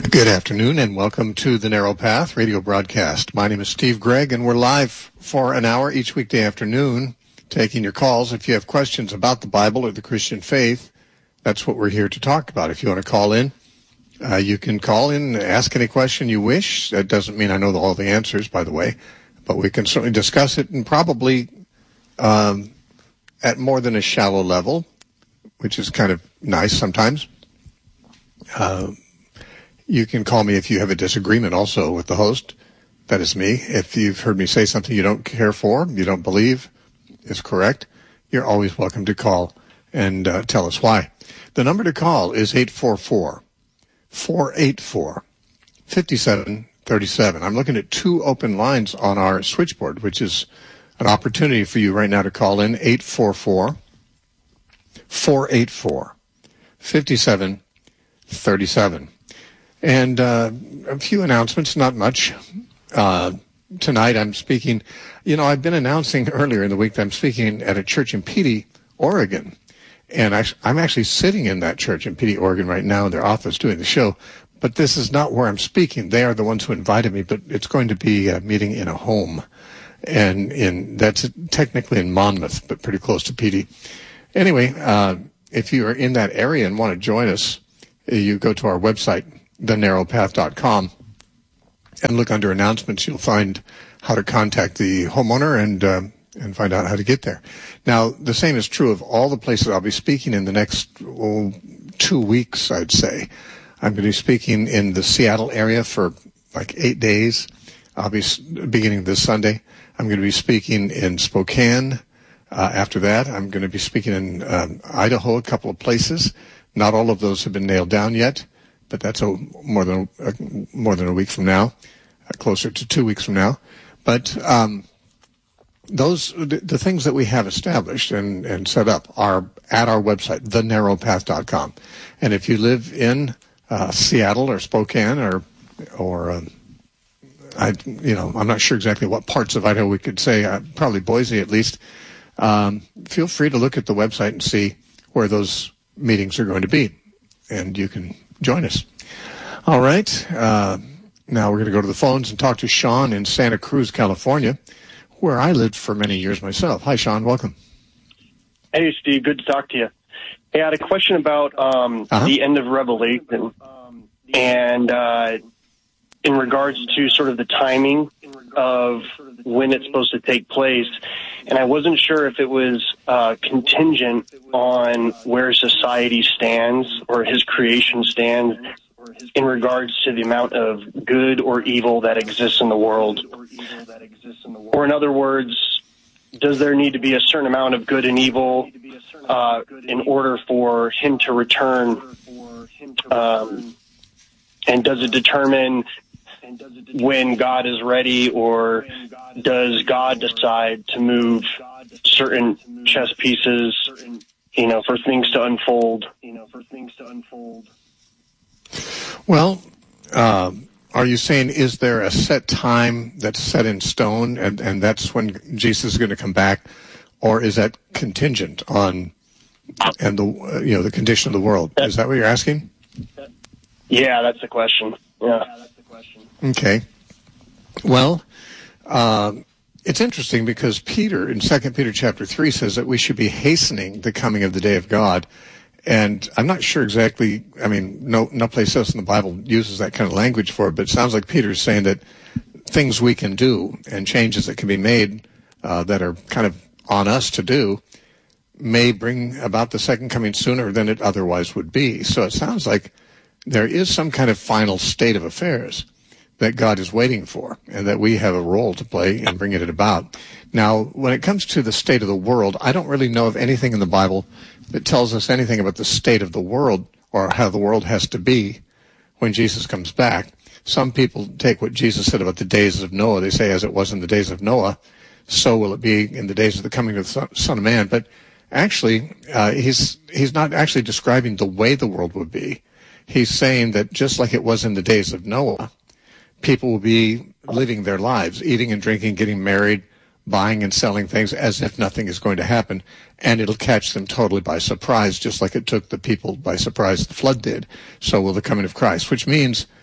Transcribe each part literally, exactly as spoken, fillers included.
Good afternoon and welcome to the Narrow Path radio broadcast. My name is Steve Gregg and we're live for an hour each weekday afternoon taking your calls. If you have questions about the Bible or the Christian faith, that's what we're here to talk about. If you want to call in, uh, you can call in and ask any question you wish. That doesn't mean I know all the answers, by the way, but we can certainly discuss it and probably um, at more than a shallow level, which is kind of nice sometimes. Uh, You can call me if you have a disagreement also with the host. That is me. If you've heard me say something you don't care for, you don't believe is correct, you're always welcome to call and uh, tell us why. The number to call is eight four four, four eight four, five seven three seven. I'm looking at two open lines on our switchboard, which is an opportunity for you right now to call in eight four four, four eight four, five seven three seven. And uh, a few announcements, not much. Uh, tonight I'm speaking, you know, I've been announcing earlier in the week that I'm speaking at a church in Petey, Oregon. And I, I'm actually sitting in that church in Petey, Oregon right now in their office doing the show. But this is not where I'm speaking. They are the ones who invited me, but it's going to be a meeting in a home. And in that's technically in Monmouth, but pretty close to Petey. Anyway, uh, if you are in that area and want to join us, you go to our website, the narrow path dot com, and look under announcements. You'll find how to contact the homeowner and uh, and find out how to get there. Now, the same is true of all the places I'll be speaking in the next oh, two weeks, I'd say. I'm going to be speaking in the Seattle area for like eight days. I'll be beginning this Sunday. I'm going to be speaking in Spokane. Uh, after that, I'm going to be speaking in um, Idaho, a couple of places. Not all of those have been nailed down yet, but that's a, more than a, more than a week from now, uh, closer to two weeks from now. But um, those the, the things that we have established and, and set up are at our website, the narrow path dot com. And if you live in uh, Seattle or Spokane or or um, I you know I'm not sure exactly what parts of Idaho we could say, uh, probably Boise at least. Um, feel free to look at the website and see where those meetings are going to be, and you can join us. All right. Uh, now we're going to go to the phones and talk to Sean in Santa Cruz, California, where I lived for many years myself. Hi, Sean. Welcome. Hey, Steve. Good to talk to you. Hey, I had a question about um, uh-huh. the end of Revelation and uh, in regards to sort of the timing of when it's supposed to take place. And I wasn't sure if it was uh, contingent on where society stands or his creation stands in regards to the amount of good or evil that exists in the world. Or in other words, does there need to be a certain amount of good and evil uh, in order for him to return? Um, and does it determine when God is ready, or does God decide to move certain chess pieces, you know, for things to unfold? You know, for things to unfold. Well, uh, are you saying is there a set time that's set in stone, and, and that's when Jesus is going to come back, or is that contingent on and the uh, you know the condition of the world? Is that what you're asking? Yeah, that's the question. Yeah. Okay. Well, uh, it's interesting because Peter in Second Peter chapter three says that we should be hastening the coming of the day of God. And I'm not sure exactly, I mean, no, no place else in the Bible uses that kind of language for it, but it sounds like Peter's saying that things we can do and changes that can be made uh, that are kind of on us to do may bring about the second coming sooner than it otherwise would be. So it sounds like there is some kind of final state of affairs that God is waiting for, and that we have a role to play in bringing it about. Now, when it comes to the state of the world, I don't really know of anything in the Bible that tells us anything about the state of the world or how the world has to be when Jesus comes back. Some people take what Jesus said about the days of Noah. They say, as it was in the days of Noah, so will it be in the days of the coming of the Son of Man. But actually, uh, he's he's not actually describing the way the world would be. He's saying that just like it was in the days of Noah, people will be living their lives, eating and drinking, getting married, buying and selling things as if nothing is going to happen, and it'll catch them totally by surprise, just like it took the people by surprise the flood did. So will the coming of Christ, which means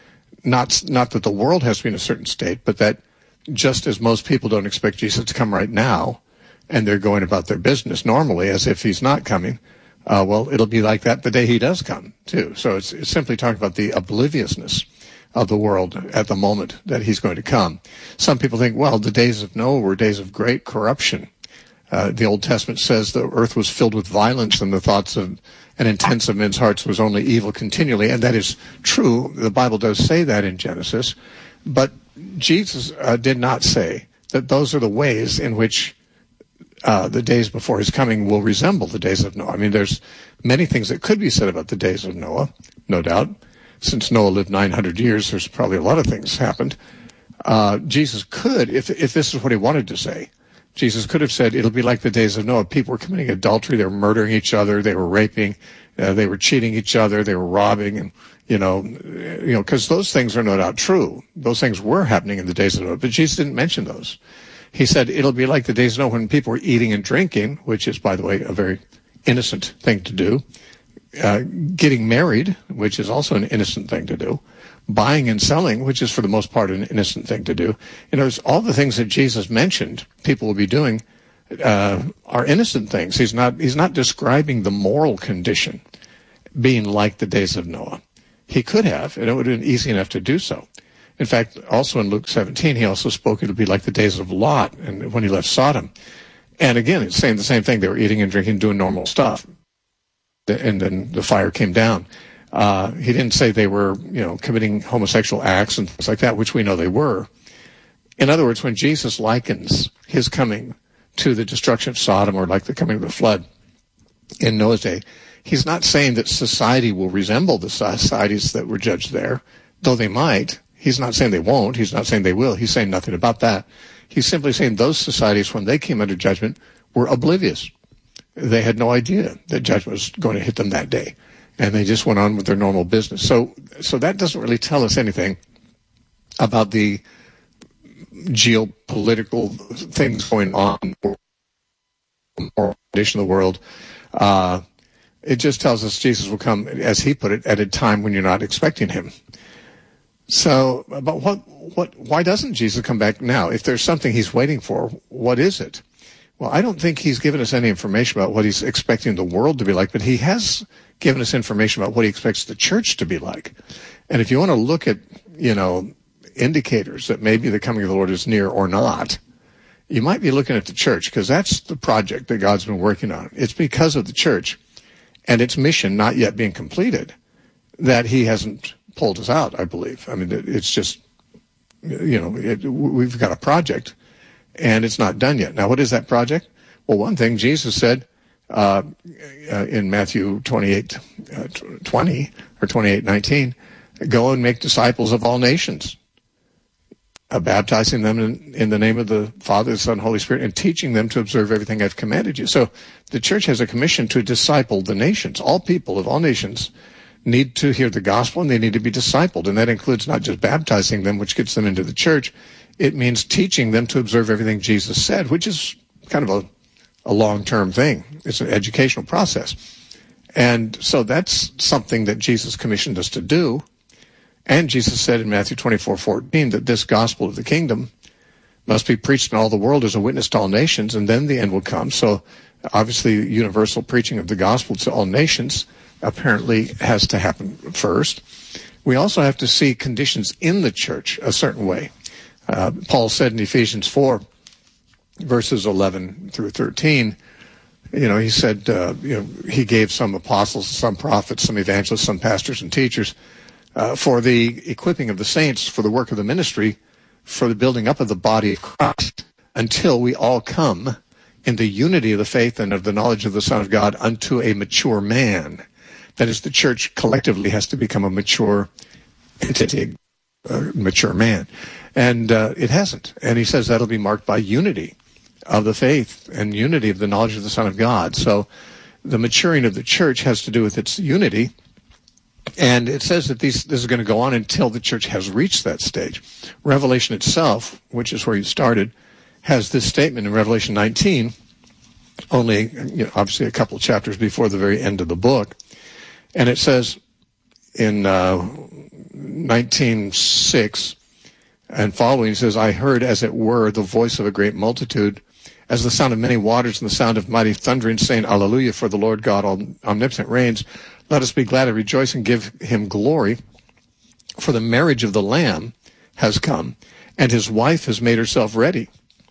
not not that the world has to be in a certain state, but that just as most people don't expect Jesus to come right now, and they're going about their business normally as if he's not coming, uh, well, it'll be like that the day he does come, too. So it's, it's simply talking about the obliviousness of the world at the moment that he's going to come. Some people think, well, the days of Noah were days of great corruption. Uh, the Old Testament says the earth was filled with violence, and the thoughts of and intents of men's hearts was only evil continually. And that is true. The Bible does say that in Genesis. But Jesus uh, did not say that those are the ways in which uh, the days before his coming will resemble the days of Noah. I mean, there's many things that could be said about the days of Noah, no doubt. Since Noah lived nine hundred years, there's probably a lot of things happened. Uh, Jesus could, if if this is what he wanted to say, Jesus could have said, it'll be like the days of Noah. People were committing adultery. They were murdering each other. They were raping. Uh, they were cheating each other. They were robbing. And, you know, you know, because those things are no doubt true. Those things were happening in the days of Noah. But Jesus didn't mention those. He said, it'll be like the days of Noah when people were eating and drinking, which is, by the way, a very innocent thing to do. Uh, getting married, which is also an innocent thing to do. Buying and selling, which is for the most part an innocent thing to do. You know, all the things that Jesus mentioned people will be doing uh, are innocent things. He's not he's not describing the moral condition being like the days of Noah. He could have, and it would have been easy enough to do so. In fact, also in Luke seventeen, he also spoke it would be like the days of Lot and when he left Sodom. And again, it's saying the same thing. They were eating and drinking, doing normal stuff. And then the fire came down. Uh, he didn't say they were, you know, committing homosexual acts and things like that, which we know they were. In other words, when Jesus likens his coming to the destruction of Sodom or like the coming of the flood in Noah's day, he's not saying that society will resemble the societies that were judged there, though they might. He's not saying they won't. He's not saying they will. He's saying nothing about that. He's simply saying those societies, when they came under judgment, were oblivious. They had no idea that judgment was going to hit them that day. And they just went on with their normal business. So so that doesn't really tell us anything about the geopolitical things going on or condition of the world. Uh, it just tells us Jesus will come, as he put it, at a time when you're not expecting him. So, but what, what, why doesn't Jesus come back now? If there's something he's waiting for, what is it? Well, I don't think he's given us any information about what he's expecting the world to be like, but he has given us information about what he expects the church to be like. And if you want to look at, you know, indicators that maybe the coming of the Lord is near or not, you might be looking at the church, because that's the project that God's been working on. It's because of the church and its mission not yet being completed that he hasn't pulled us out, I believe. I mean, it's just, you know, it, we've got a project. And it's not done yet. Now, what is that project? Well, one thing Jesus said uh, uh, in Matthew twenty-eight, uh, twenty or twenty-eight nineteen, go and make disciples of all nations, uh, baptizing them in, in the name of the Father, the Son, and Holy Spirit, and teaching them to observe everything I've commanded you. So the church has a commission to disciple the nations. All people of all nations need to hear the gospel, and they need to be discipled. And that includes not just baptizing them, which gets them into the church. It means teaching them to observe everything Jesus said, which is kind of a, a long-term thing. It's an educational process. And so that's something that Jesus commissioned us to do. And Jesus said in Matthew twenty-four fourteen that this gospel of the kingdom must be preached in all the world as a witness to all nations, and then the end will come. So obviously universal preaching of the gospel to all nations apparently has to happen first. We also have to see conditions in the church a certain way. Uh, Paul said in Ephesians four, verses eleven through thirteen, you know, he said, uh, you know, he gave some apostles, some prophets, some evangelists, some pastors and teachers uh, for the equipping of the saints, for the work of the ministry, for the building up of the body of Christ, until we all come in the unity of the faith and of the knowledge of the Son of God unto a mature man. That is, the church collectively has to become a mature entity, a mature man. And uh, it hasn't. And he says that'll be marked by unity of the faith and unity of the knowledge of the Son of God. So the maturing of the church has to do with its unity. And it says that these, this is going to go on until the church has reached that stage. Revelation itself, which is where you started, has this statement in Revelation nineteen, only, you know, obviously a couple chapters before the very end of the book. And it says in uh, nineteen six and following, he says, I heard, as it were, the voice of a great multitude, as the sound of many waters and the sound of mighty thundering, saying, Alleluia, for the Lord God omnipotent reigns. Let us be glad and rejoice and give him glory, for the marriage of the Lamb has come, and his wife has made herself ready.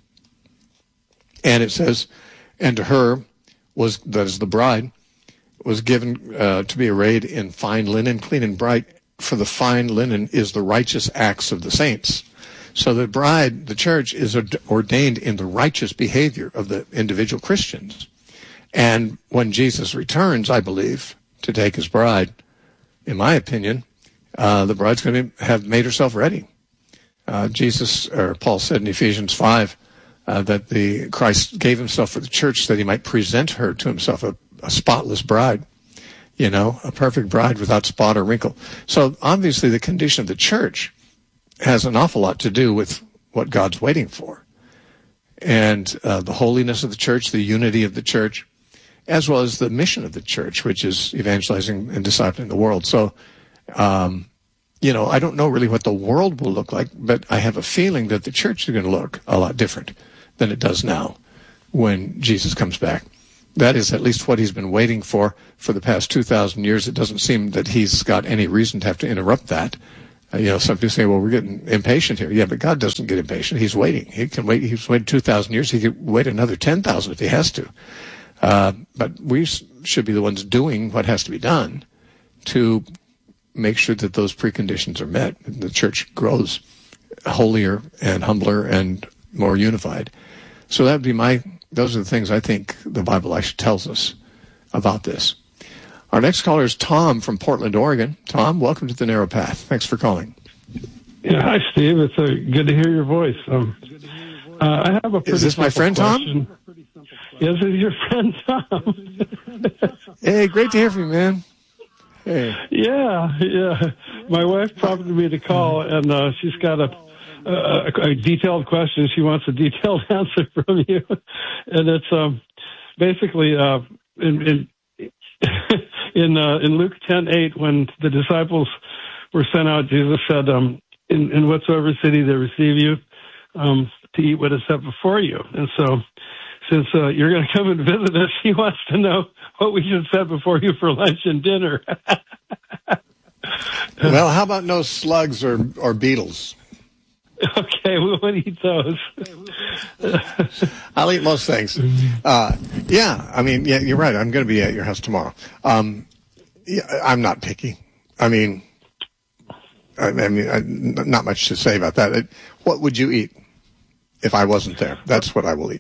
And it says, and to her was, that is the bride, was given uh, to be arrayed in fine linen, clean and bright, for the fine linen is the righteous acts of the saints. So the bride, the church, is ordained in the righteous behavior of the individual Christians. And when Jesus returns, I believe, to take his bride, in my opinion, uh, the bride's going to have made herself ready. Uh, Jesus, or Paul said in Ephesians five, uh, that the Christ gave himself for the church that he might present her to himself, a, a spotless bride, you know, a perfect bride without spot or wrinkle. So obviously the condition of the church has an awful lot to do with what God's waiting for. And uh, the holiness of the church, the unity of the church, as well as the mission of the church, which is evangelizing and discipling the world. So, um, you know, I don't know really what the world will look like, but I have a feeling that the church is going to look a lot different than it does now when Jesus comes back. That is at least what he's been waiting for for the past two thousand years. It doesn't seem that he's got any reason to have to interrupt that. Uh, you know, some people say, well, we're getting impatient here. Yeah, but God doesn't get impatient. He's waiting. He can wait. He's waited two thousand years. He could wait another ten thousand if he has to. Uh, but we should be the ones doing what has to be done to make sure that those preconditions are met. The church grows holier and humbler and more unified. So that would be my, those are the things I think the Bible actually tells us about this. Our next caller is Tom from Portland, Oregon. Tom, welcome to the Narrow Path. Thanks for calling. Yeah, hi, Steve. It's uh, good to hear your voice. Um, uh, I have a pretty Is this my friend, question. Tom? Yes, this is your friend, Tom. Hey, great to hear from you, man. Hey. Yeah, yeah. My wife prompted me to call, and uh, she's got a, a, a detailed question. She wants a detailed answer from you. And it's um, basically uh, in... in In uh, in Luke ten eight, when the disciples were sent out, Jesus said, um, in, in whatsoever city they receive you, um, to eat what is set before you. And so, since uh, you're going to come and visit us, he wants to know what we should set before you for lunch and dinner. Well, how about no slugs or, or beetles? Okay, we won't eat those. I'll eat most things. Uh, yeah, I mean, yeah, you're right. I'm going to be at your house tomorrow. Um, yeah, I'm not picky. I mean, I, I mean, I, not much to say about that. It, what would you eat if I wasn't there? That's what I will eat.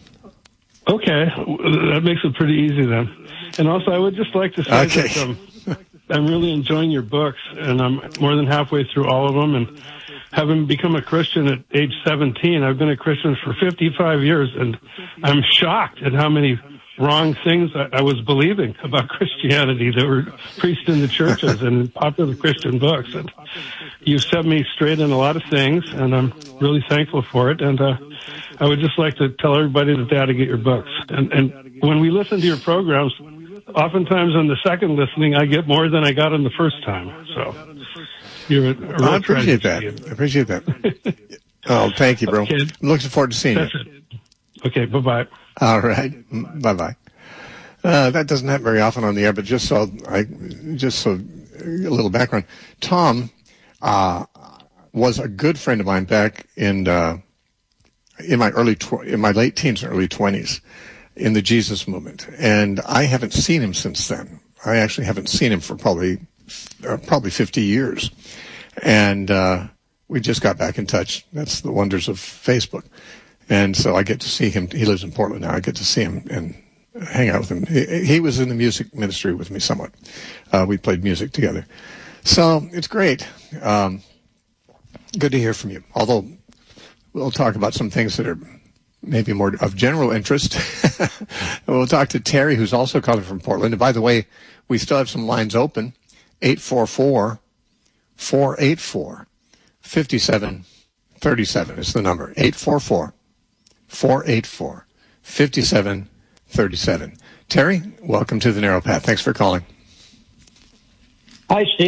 Okay, that makes it pretty easy then. And also, I would just like to say okay. that um, I'm really enjoying your books, and I'm more than halfway through all of them, and having become a Christian at age seventeen, I've been a Christian for fifty-five years, and I'm shocked at how many wrong things I, I was believing about Christianity that were preached in the churches and in popular Christian books. And you've set me straight in a lot of things, and I'm really thankful for it. And uh, I would just like to tell everybody that they ought to get your books. And, and when we listen to your programs, oftentimes on the second listening, I get more than I got on the first time. So you're a, a real I appreciate that. I appreciate that. Oh, thank you, bro. Okay. I'm looking forward to seeing That's you. It. Okay, bye-bye. All right, bye-bye. Uh, that doesn't happen very often on the air, but just so I, just so a little background. Tom uh, was a good friend of mine back in uh, in my early tw- in my late teens and early twenties in the Jesus movement, and I haven't seen him since then. I actually haven't seen him for probably uh, probably fifty years, and uh, we just got back in touch. That's the wonders of Facebook. And so I get to see him. He lives in Portland now. I get to see him and hang out with him. He, he was in the music ministry with me somewhat. Uh, we played music together. So it's great. Um, good to hear from you. Although we'll talk about some things that are maybe more of general interest. We'll talk to Terry, who's also calling from Portland. And by the way, we still have some lines open. eight four four, four eight four, five seven three seven is the number. eight four four, four eight four, five seven three seven. Terry, welcome to the Narrow Path. Thanks for calling. Hi, Steve.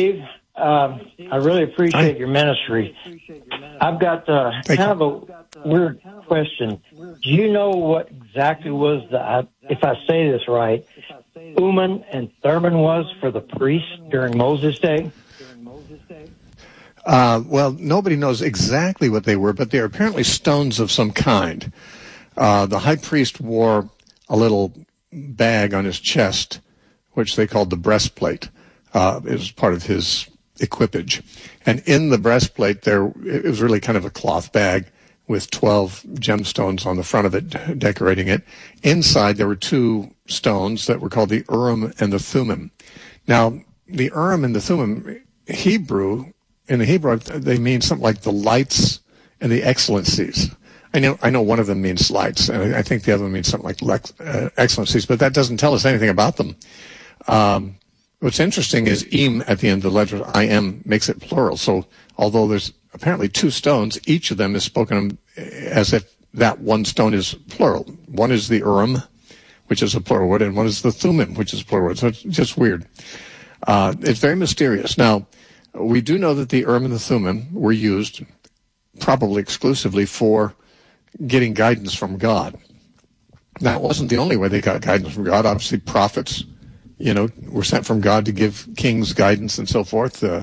Um, I really appreciate your ministry. I've got uh, kind of a weird question. Do you know what exactly was the, if I say this right, Urim and Thummim was for the priests during Moses' day? Uh, well, nobody knows exactly what they were, but they are apparently stones of some kind. Uh, the high priest wore a little bag on his chest, which they called the breastplate. Uh, it was part of his equipage. And in the breastplate, there it was really kind of a cloth bag with twelve gemstones on the front of it, decorating it. Inside, there were two stones that were called the Urim and the Thummim. Now, the Urim and the Thummim, Hebrew, in the Hebrew, they mean something like the lights and the excellencies. I know I know one of them means lights, and I think the other one means something like lex, uh, excellencies, but that doesn't tell us anything about them. Um, what's interesting is im at the end of the letter I am makes it plural. So although there's apparently two stones, each of them is spoken as if that one stone is plural. One is the Urim, which is a plural word, and one is the Thummim, which is a plural word. So it's just weird. Uh, it's very mysterious. Now, we do know that the Urim and the Thummim were used probably exclusively for getting guidance from God. Now, it wasn't the only way they got guidance from God. Obviously, prophets, you know, were sent from God to give kings guidance and so forth. Uh,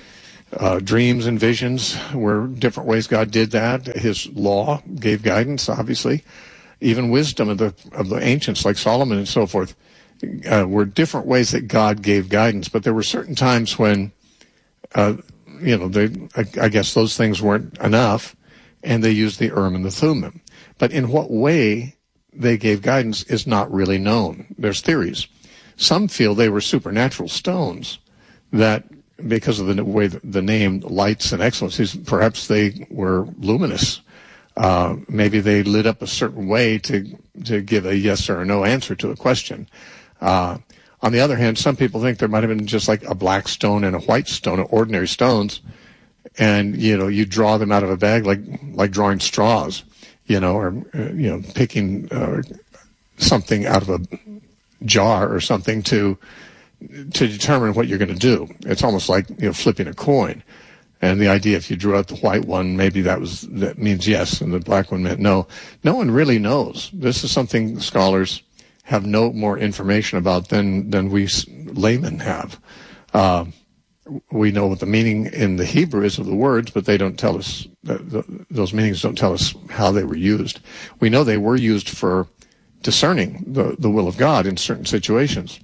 uh, dreams and visions were different ways God did that. His law gave guidance, obviously. Even wisdom of the of the ancients, like Solomon and so forth, uh, were different ways that God gave guidance. But there were certain times when Uh, you know, they, I, I guess those things weren't enough, and they used the Urim and the Thummim. But in what way they gave guidance is not really known. There's theories. Some feel they were supernatural stones that, because of the way the, the name lights and excellencies, perhaps they were luminous. Uh, maybe they lit up a certain way to to give a yes or a no answer to a question. Uh, On the other hand, some people think there might have been just like a black stone and a white stone, ordinary stones, and, you know, you draw them out of a bag like like drawing straws, you know, or, uh, you know, picking uh, something out of a jar or something to to determine what you're going to do. It's almost like, you know, flipping a coin. And the idea, if you drew out the white one, maybe that was that means yes, and the black one meant no. No one really knows. This is something scholars have no more information about than than we laymen have. Uh, we know what the meaning in the Hebrew is of the words, but they don't tell us, the, the, those meanings don't tell us how they were used. We know they were used for discerning the, the will of God in certain situations.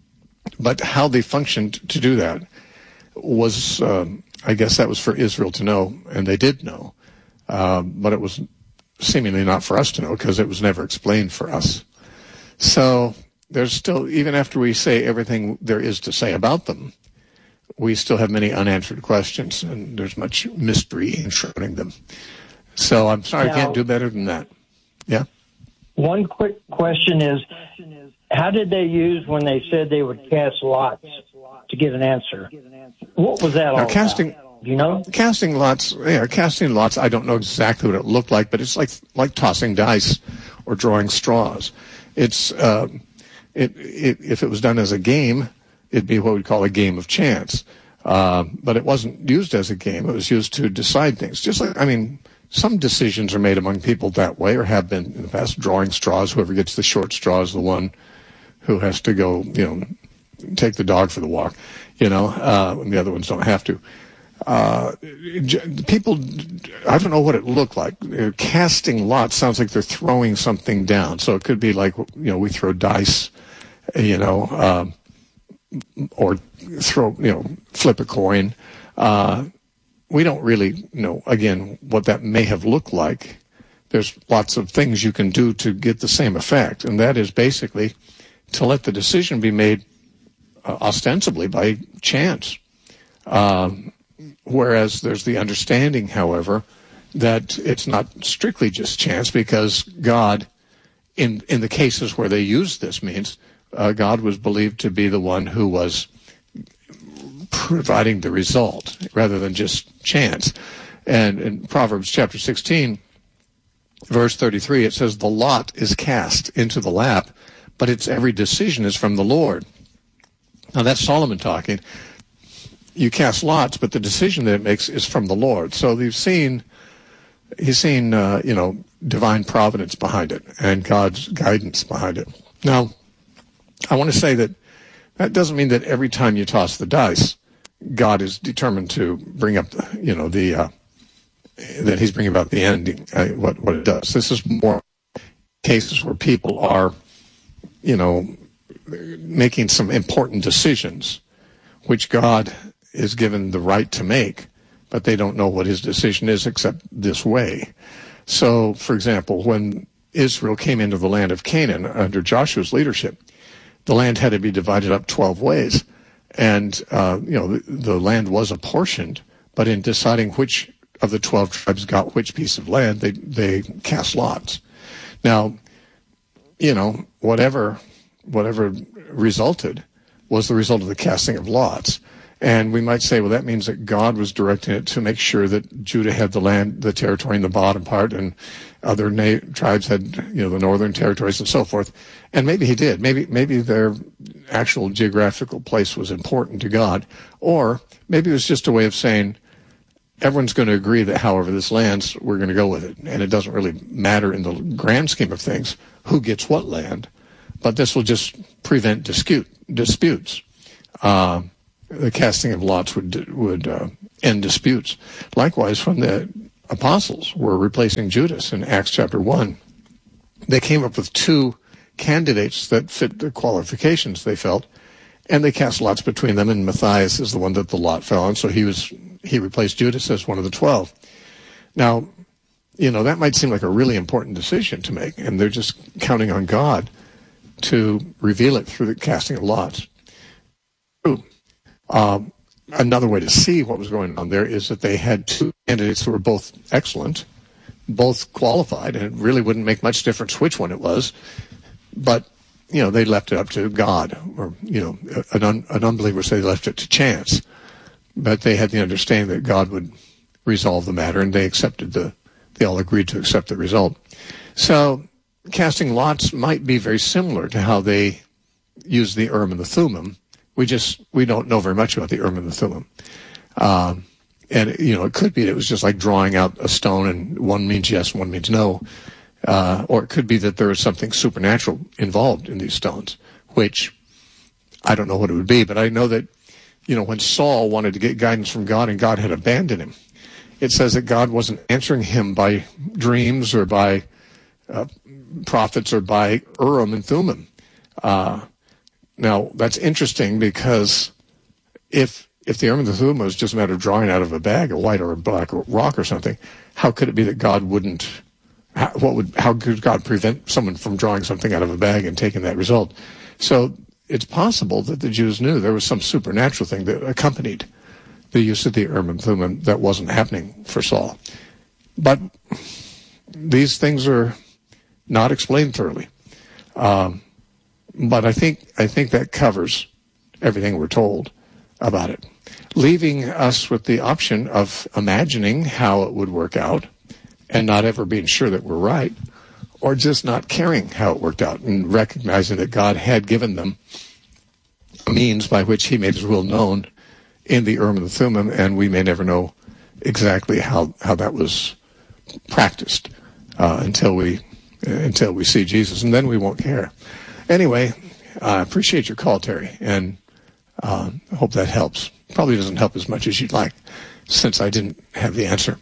But how they functioned to do that was, uh, I guess that was for Israel to know, and they did know. Uh, but it was seemingly not for us to know, because it was never explained for us. So there's still, even after we say everything there is to say about them, we still have many unanswered questions, and there's much mystery enshrouding them. So I'm sorry, now, I can't do better than that. Yeah? One quick question is, how did they use when they said they would cast lots to get an answer? What was that all now, casting, about? Do you know? Casting lots, yeah, casting lots, I don't know exactly what it looked like, but it's like like tossing dice or drawing straws. It's uh, it, it, if it was done as a game, it'd be what we'd call a game of chance. Uh, but it wasn't used as a game. It was used to decide things. Just like, I mean, some decisions are made among people that way, or have been in the past. Drawing straws, whoever gets the short straw is the one who has to go, you know, take the dog for the walk, you know, uh, and the other ones don't have to. Uh, people, I don't know what it looked like. Casting lots sounds like they're throwing something down. So it could be like, you know, we throw dice, you know, uh, or throw, you know, flip a coin. Uh, we don't really know, again, what that may have looked like. There's lots of things you can do to get the same effect. And that is basically to let the decision be made uh, ostensibly by chance. Um, Whereas there's the understanding, however, that it's not strictly just chance, because God, in in the cases where they used this means, uh, God was believed to be the one who was providing the result rather than just chance. And in Proverbs chapter sixteen, verse thirty-three, it says, "The lot is cast into the lap, but its every decision is from the Lord." Now that's Solomon talking. you cast lots, but the decision that it makes is from the Lord. So you've seen, he's seen, uh, you know, divine providence behind it and God's guidance behind it. Now, I want to say that that doesn't mean that every time you toss the dice, God is determined to bring up, you know, the uh, that He's bringing about the end. Uh, what what it does. This is more cases where people are, you know, making some important decisions, which God is given the right to make, but they don't know what His decision is except this way. So, for example, when Israel came into the land of Canaan under Joshua's leadership, the land had to be divided up twelve ways. And, uh, you know, the, the land was apportioned, but in deciding which of the twelve tribes got which piece of land, they, they cast lots. Now, you know, whatever, whatever resulted was the result of the casting of lots. And we might say, well, that means that God was directing it to make sure that Judah had the land, the territory in the bottom part, and other na- tribes had, you know, the northern territories and so forth. And maybe He did. Maybe, maybe their actual geographical place was important to God. Or maybe it was just a way of saying, everyone's going to agree that however this lands, we're going to go with it. And it doesn't really matter in the grand scheme of things who gets what land. But this will just prevent dispute, disputes. Uh, the casting of lots would would uh, end disputes. Likewise, when the apostles were replacing Judas in Acts chapter one, they came up with two candidates that fit the qualifications, they felt, and they cast lots between them, and Matthias is the one that the lot fell on, so he was he replaced Judas as one of the twelve. Now, you know, that might seem like a really important decision to make, and they're just counting on God to reveal it through the casting of lots. Um, another way to see what was going on there is that they had two candidates who were both excellent, both qualified, and it really wouldn't make much difference which one it was. But, you know, they left it up to God, or, you know, an, un, an unbeliever say they left it to chance. But they had the understanding that God would resolve the matter, and they accepted the, they all agreed to accept the result. So casting lots might be very similar to how they use the Urim and the Thummim. We just, we don't know very much about the Urim and the Thummim. Um, and, you know, it could be that it was just like drawing out a stone and one means yes, one means no. Uh, or it could be that there was something supernatural involved in these stones, which I don't know what it would be, but I know that, you know, when Saul wanted to get guidance from God and God had abandoned him, it says that God wasn't answering him by dreams or by uh, prophets or by Urim and Thummim. Uh, now, that's interesting because if if the Urim and the Thummim was just a matter of drawing out of a bag a white or a black rock or something, how could it be that God wouldn't, how, what would, how could God prevent someone from drawing something out of a bag and taking that result? So it's possible that the Jews knew there was some supernatural thing that accompanied the use of the Urim and Thummim that wasn't happening for Saul. But these things are not explained thoroughly. Um, but I think I think that covers everything we're told about it, leaving us with the option of imagining how it would work out and not ever being sure that we're right, or just not caring how it worked out and recognizing that God had given them a means by which he made his will known in the Urim and the Thummim, and we may never know exactly how, how that was practiced uh, until we uh, until we see Jesus, and then we won't care. Anyway, I appreciate your call, Terry, and uh, I hope that helps. Probably doesn't help as much as you'd like, since I didn't have the answer.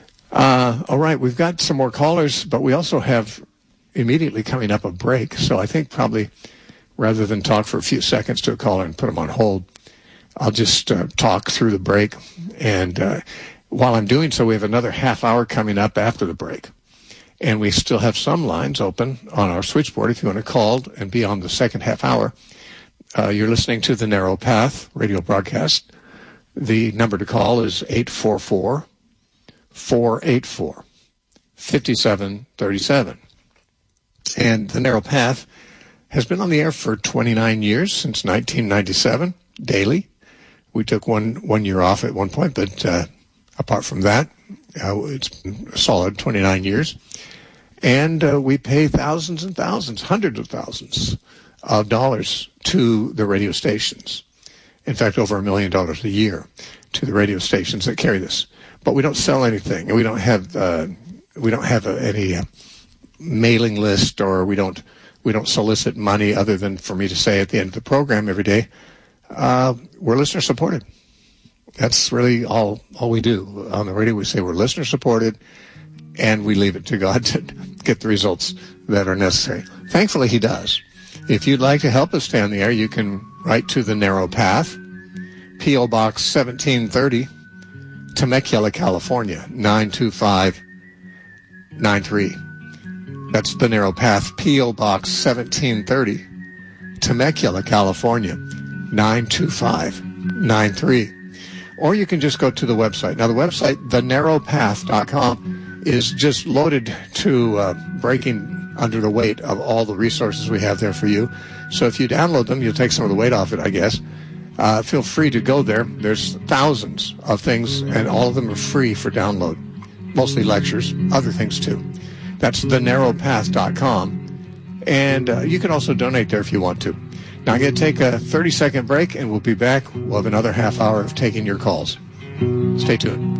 Uh, all right, we've got some more callers, but we also have immediately coming up a break, so I think probably rather than talk for a few seconds to a caller and put them on hold, I'll just uh, talk through the break. And uh, while I'm doing so, we have another half hour coming up after the break. And we still have some lines open on our switchboard if you want to call and be on the second half hour. Uh, you're listening to the Narrow Path radio broadcast. The number to call is eight four four, four eight four, five seven three seven. And the Narrow Path has been on the air for twenty-nine years, since nineteen ninety-seven, daily. We took one one year off at one point, but uh, apart from that, uh, it's been a solid twenty-nine years. And uh, we pay thousands and thousands, hundreds of thousands of dollars to the radio stations. In fact, over a million dollars a year to the radio stations that carry this. But we don't sell anything, and we don't have uh, we don't have a, any uh, mailing list, or we don't we don't solicit money other than for me to say at the end of the program every day, uh, we're listener supported. That's really all all we do on the radio. We say we're listener supported, and we leave it to God to get the results that are necessary. Thankfully, He does. If you'd like to help us stay on the air, you can write to The Narrow Path, P O. Box seventeen thirty, Temecula, California, nine two five nine three. That's The Narrow Path, P O. Box seventeen thirty, Temecula, California, nine two five nine three. Or you can just go to the website. Now, the website, the narrow path dot com, is just loaded to uh, breaking under the weight of all the resources we have there for you. So if you download them, you'll take some of the weight off it, I guess. Uh, feel free to go there. There's thousands of things, and all of them are free for download. Mostly lectures, other things too. That's the narrow path dot com. And uh, you can also donate there if you want to. Now I'm going to take a thirty-second break, and we'll be back. We'll have another half hour of taking your calls. Stay tuned.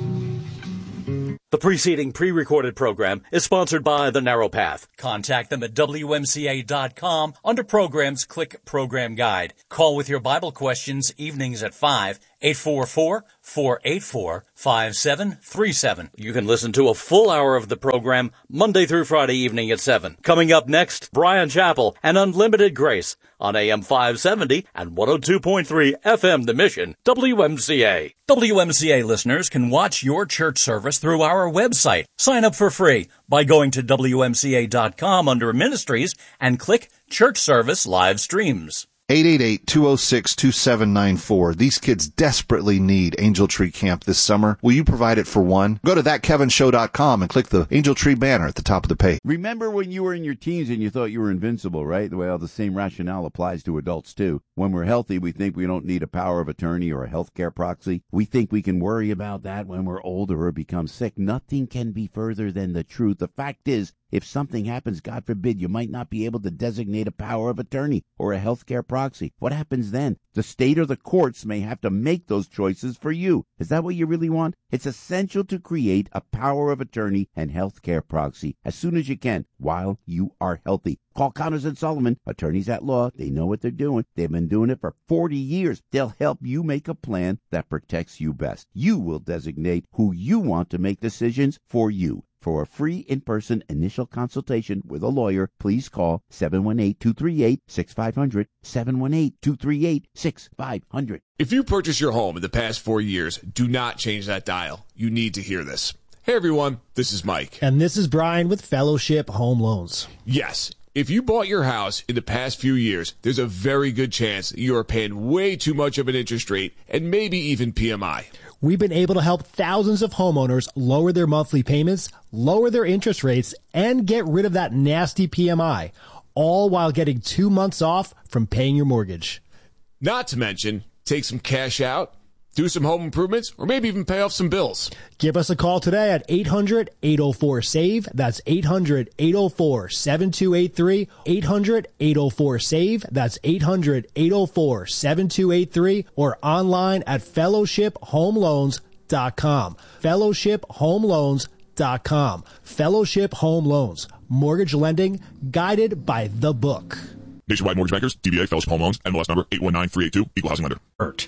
The preceding pre-recorded program is sponsored by The Narrow Path. Contact them at W M C A dot com. Under Programs, click Program Guide. Call with your Bible questions evenings at five, eight four four, four eight four, five seven three seven. You can listen to a full hour of the program Monday through Friday evening at seven. Coming up next, Brian Chappell and Unlimited Grace on A M five seventy and one oh two point three F M The Mission, W M C A. W M C A listeners can watch your church service through our website. Sign up for free by going to W M C A dot com under Ministries and click Church Service Live Streams. eight eight eight, two oh six, two seven nine four. These kids desperately need Angel Tree Camp this summer. Will you provide it for one? Go to that kevin show dot com and click the Angel Tree banner at the top of the page. Remember when you were in your teens and you thought you were invincible, right? Well, the same rationale applies to adults, too. When we're healthy, we think we don't need a power of attorney or a healthcare proxy. We think we can worry about that when we're older or become sick. Nothing can be further than the truth. The fact is, if something happens, God forbid, you might not be able to designate a power of attorney or a healthcare proxy. What happens then? The state or the courts may have to make those choices for you. Is that what you really want? It's essential to create a power of attorney and healthcare proxy as soon as you can while you are healthy. Call Connors and Sullivan, attorneys at law. They know what they're doing. They've been doing it for forty years. They'll help you make a plan that protects you best. You will designate who you want to make decisions for you. For a free in-person initial consultation with a lawyer, please call seven one eight, two three eight, six five zero zero, seven one eight, two three eight, six five zero zero. If you purchased your home in the past four years, do not change that dial. You need to hear this. Hey, everyone, this is Mike. And this is Brian with Fellowship Home Loans. Yes. If you bought your house in the past few years, there's a very good chance that you are paying way too much of an interest rate and maybe even P M I. We've been able to help thousands of homeowners lower their monthly payments, lower their interest rates, and get rid of that nasty P M I, all while getting two months off from paying your mortgage. Not to mention, take some cash out, do some home improvements, or maybe even pay off some bills. Give us a call today at eight hundred, eight oh four, SAVE. That's eight hundred, eight oh four, seven two eight three. eight hundred, eight oh four, SAVE. That's eight hundred, eight oh four, seven two eight three. Or online at fellowship home loans dot com. fellowship home loans dot com. Fellowship Home Loans. Mortgage lending guided by the book. Nationwide Mortgage Bankers, D B A, Fellowship Home Loans, N M L S number eight one nine three eight two, Equal Housing Lender. Ert.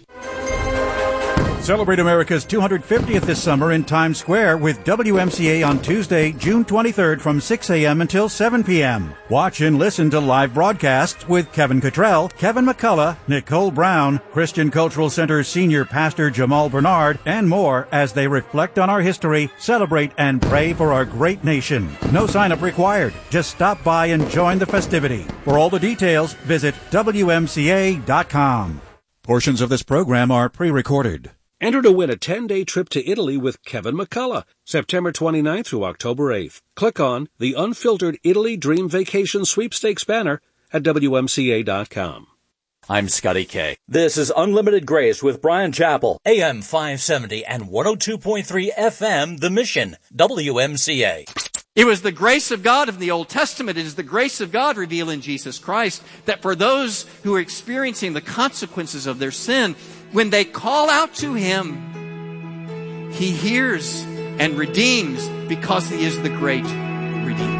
Celebrate America's two hundred fiftieth this summer in Times Square with W M C A on Tuesday, June twenty-third from six a.m. until seven p.m. Watch and listen to live broadcasts with Kevin Cottrell, Kevin McCullough, Nicole Brown, Christian Cultural Center's Senior Pastor Jamal Bernard, and more as they reflect on our history, celebrate, and pray for our great nation. No sign-up required. Just stop by and join the festivity. For all the details, visit W M C A dot com. Portions of this program are pre-recorded. Enter to win a ten-day trip to Italy with Kevin McCullough, September twenty-ninth through October eighth. Click on the Unfiltered Italy Dream Vacation Sweepstakes banner at W M C A dot com. I'm Scotty K. This is Unlimited Grace with Brian Chappell, A M five seventy and one oh two point three F M The Mission, W M C A. It was the grace of God in the Old Testament. It is the grace of God revealed in Jesus Christ that for those who are experiencing the consequences of their sin, when they call out to Him, He hears and redeems because He is the great Redeemer.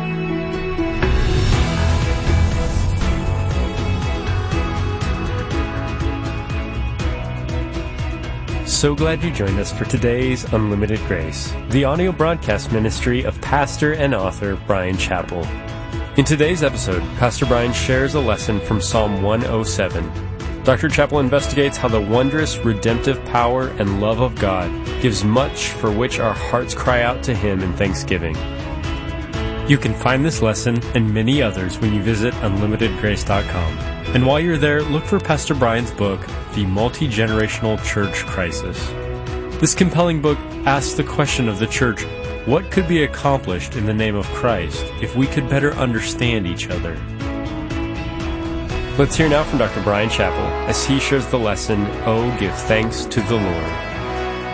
So glad you joined us for today's Unlimited Grace, the audio broadcast ministry of pastor and author Bryan Chapell. In today's episode, Pastor Bryan shares a lesson from Psalm one oh seven. Doctor Chapell investigates how the wondrous redemptive power and love of God gives much for which our hearts cry out to Him in thanksgiving. You can find this lesson and many others when you visit unlimited grace dot com. And while you're there, look for Pastor Bryan's book, The Multi-Generational Church Crisis. This compelling book asks the question of the church, what could be accomplished in the name of Christ if we could better understand each other? Let's hear now from Doctor Bryan Chapell as he shares the lesson, Oh, Give Thanks to the Lord.